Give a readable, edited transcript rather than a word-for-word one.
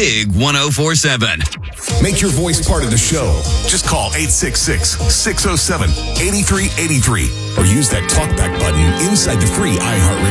Big 104.7. Make your voice part of the show. Just call 866-607-8383 or use that talkback button inside the free iHeartRadio